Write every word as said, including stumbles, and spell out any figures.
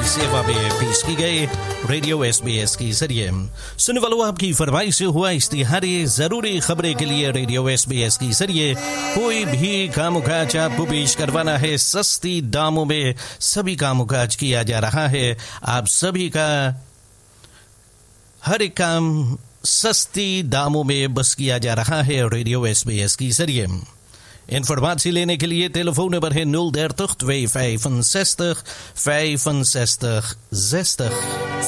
सेवा में पेश की गई रेडियो एसबीएस के जरिए। सुनने वालों, आपकी फरमाइश से हुआ इश्तिहारी जरूरी खबरें के लिए रेडियो एसबीएस के जरिए कोई भी कामकाज आपको पेश करवाना है, सस्ती दामों में सभी कामकाज किया जा रहा है। आप सभी का हर एक काम सस्ती दामों में बस किया जा रहा है रेडियो एसबीएस के जरिए। Informatie लेने के लिए telefoonnummer है nul dertig tweehonderdvijfenzestig vijfenzestig zestig.